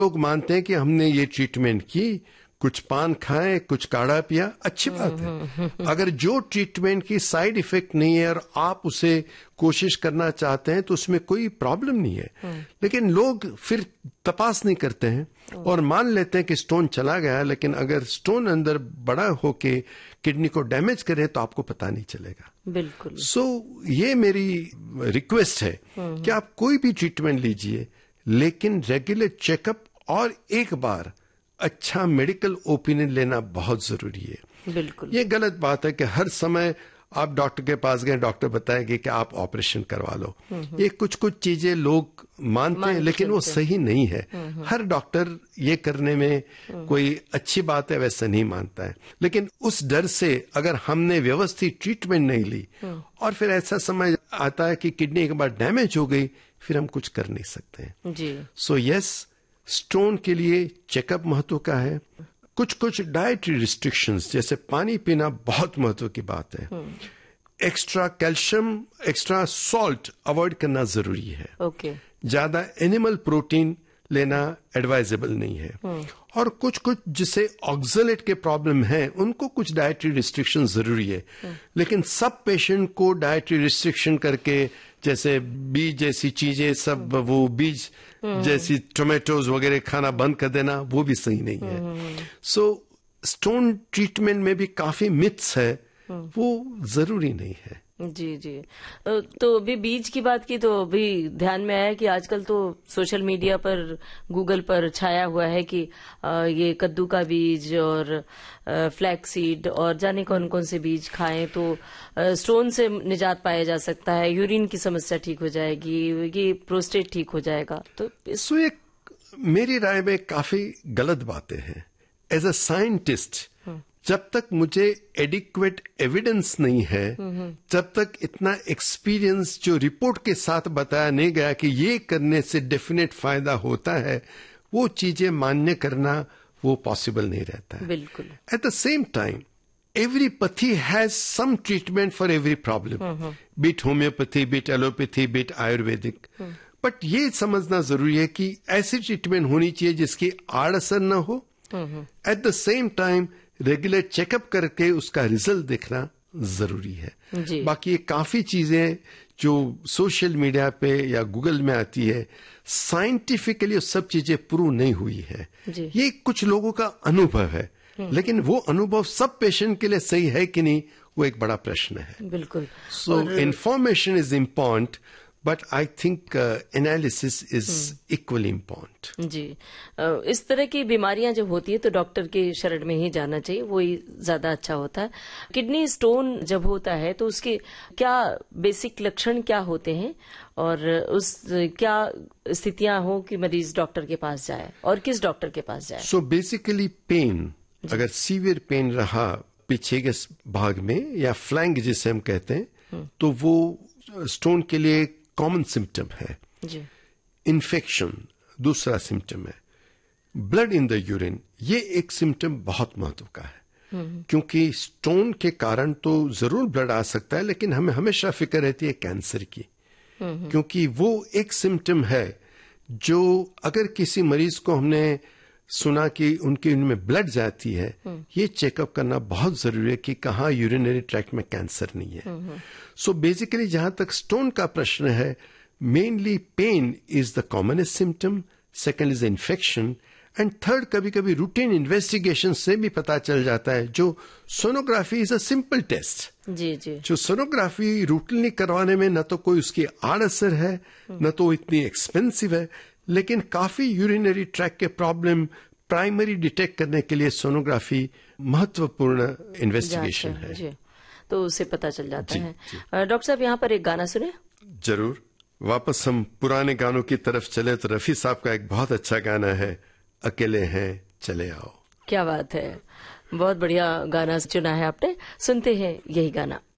लोग मानते हैं कि हमने ये ट्रीटमेंट की, कुछ पान खाए, कुछ काढ़ा पिया, अच्छी बात है। अगर जो ट्रीटमेंट की साइड इफेक्ट नहीं है और आप उसे कोशिश करना चाहते हैं तो उसमें कोई प्रॉब्लम नहीं है। लेकिन लोग फिर तपास नहीं करते हैं और मान लेते हैं कि स्टोन चला गया, लेकिन अगर स्टोन अंदर बड़ा होके किडनी को डैमेज करे तो आपको पता नहीं चलेगा। बिल्कुल। सो ये मेरी रिक्वेस्ट है कि आप कोई भी ट्रीटमेंट लीजिए, लेकिन रेगुलर चेकअप और एक बार अच्छा मेडिकल ओपिनियन लेना बहुत जरूरी है। बिल्कुल। ये गलत बात है कि हर समय आप डॉक्टर के पास गए, डॉक्टर बताएंगे कि आप ऑपरेशन करवा लो। ये कुछ कुछ चीजें लोग मानते हैं, लेकिन वो सही नहीं है। हर डॉक्टर ये करने में कोई अच्छी बात है वैसा नहीं मानता है। लेकिन उस डर से अगर हमने व्यवस्थित ट्रीटमेंट नहीं ली और फिर ऐसा समय आता है कि किडनी एक बार डैमेज हो गई, फिर हम कुछ कर नहीं सकते हैं। जी। सो यस, स्टोन के लिए चेकअप महत्व का है। कुछ कुछ डाइटरी रिस्ट्रिक्शंस, जैसे पानी पीना बहुत महत्व की बात है। Extra calcium, extra salt avoid करना जरूरी है। ओके। ज्यादा एनिमल प्रोटीन लेना एडवाइजेबल नहीं है। और कुछ कुछ जिसे ऑक्सलेट के प्रॉब्लम है उनको कुछ डाइटरी रिस्ट्रिक्शन जरूरी है। लेकिन सब पेशेंट को डाइटरी रिस्ट्रिक्शन करके, जैसे बीज जैसी चीजें, सब वो बीज जैसी टोमेटोज वगैरह खाना बंद कर देना, वो भी सही नहीं है। सो स्टोन ट्रीटमेंट में भी काफी मिथ्स है, वो जरूरी नहीं है। जी जी। तो अभी बीज की बात की तो अभी ध्यान में आया कि आजकल तो सोशल मीडिया पर, गूगल पर छाया हुआ है कि ये कद्दू का बीज और फ्लैक्स सीड और जाने कौन कौन से बीज खाएं तो स्टोन से निजात पाया जा सकता है, यूरिन की समस्या ठीक हो जाएगी, ये प्रोस्टेट ठीक हो जाएगा। तो सो ये मेरी राय में काफी गलत बातें हैं। एज अ साइंटिस्ट, जब तक मुझे एडिक्वेट एविडेंस नहीं है, जब तक इतना एक्सपीरियंस जो रिपोर्ट के साथ बताया नहीं गया कि ये करने से डेफिनेट फायदा होता है, वो चीजें मान्य करना वो पॉसिबल नहीं रहता है। बिल्कुल। At the same time, every pathy has some treatment for every problem, beat homeopathy, beat allopathy, beat Ayurvedic. But ये समझना जरूरी है कि ऐसी ट्रीटमेंट होनी चाहिए जिसकी आड़ असर न हो। At the same time regular checkup करके उसका रिजल्ट देखना जरूरी है। बाकी ये काफी चीजें जो सोशल मीडिया पे या गूगल में आती है, साइंटिफिकली सब चीजें प्रूव नहीं हुई है। ये कुछ लोगों का अनुभव है, लेकिन वो अनुभव सब पेशेंट के लिए सही है कि नहीं, वो एक बड़ा प्रश्न है। बिल्कुल। सो information is important, but I think analysis is equally important. जी। इस तरह की बीमारियां जब होती है तो डॉक्टर के शरण में ही जाना चाहिए, वो ही ज्यादा अच्छा होता है। किडनी स्टोन जब होता है तो उसके क्या बेसिक लक्षण क्या होते हैं और उस क्या स्थितियां हो कि मरीज डॉक्टर के पास जाए और किस डॉक्टर के पास जाए? सो बेसिकली पेन, अगर सीवियर पेन रहा पीछे के भाग में या फ्लैंक जिसे हम कहते हैं, तो वो स्टोन के लिए कॉमन सिम्टम है। इन्फेक्शन दूसरा सिम्टम है। ब्लड इन द यूरिन, ये एक सिम्टम बहुत महत्व का है, क्योंकि स्टोन के कारण तो जरूर ब्लड आ सकता है, लेकिन हमें हमेशा फिक्र रहती है कैंसर की, क्योंकि वो एक सिम्टम है जो अगर किसी मरीज को हमने सुना कि उनके उनमें ब्लड जाती है, ये चेकअप करना बहुत जरूरी है कि कहाँ यूरिनरी ट्रैक्ट में कैंसर नहीं है। सो बेसिकली जहां तक स्टोन का प्रश्न है, mainly pen is the commonest symptom, second is infection, and third कभी कभी रूटीन इन्वेस्टिगेशन से भी पता चल जाता है। जो sonography is a simple test. जी जी। जो सोनोग्राफी रूटीनली करवाने में न तो कोई उसकी आड़ असर है, न तो इतनी एक्सपेंसिव है, लेकिन काफी यूरिनरी ट्रैक के प्रॉब्लम प्राइमरी डिटेक्ट करने के लिए सोनोग्राफी महत्वपूर्ण इन्वेस्टिगेशन है। जी। तो उससे पता चल जाता है। डॉक्टर साहब, यहाँ पर एक गाना सुने। जरूर। वापस हम पुराने गानों की तरफ चले तो रफी साहब का एक बहुत अच्छा गाना है, अकेले हैं चले आओ। क्या बात है, बहुत बढ़िया गाना चुना है आपने। सुनते हैं यही गाना।